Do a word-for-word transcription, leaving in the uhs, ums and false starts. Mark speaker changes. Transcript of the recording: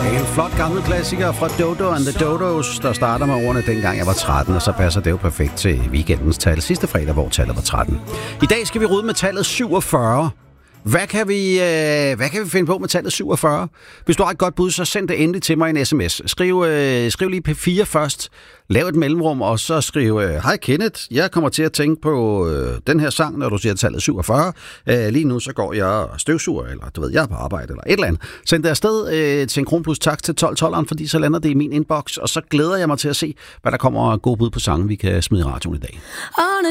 Speaker 1: En flot gammel klassiker fra Dodo and the Dodos, der starter med ordene dengang jeg var tretten, og så passer det jo perfekt til weekendens tal sidste fredag, hvor tallet var tretten. I dag skal vi rode med tallet syvogfyrre. Hvad kan, vi, øh, hvad kan vi finde på med tallet syvogfyrre? Hvis du har et godt bud, så send det endelig til mig en sms. Skriv, øh, skriv lige P fire først. Lav et mellemrum, og så skriv, hej Kenneth, jeg kommer til at tænke på øh, den her sang, når du siger tallet syvogfyrre. Øh, lige nu så går jeg støvsuger, eller du ved, jeg er på arbejde, eller et eller andet. Send det afsted øh, til en kronplus tak til tolv tolv, fordi så lander det i min inbox, og så glæder jeg mig til at se, hvad der kommer af gode bud på sange, vi kan smide i radioen i dag.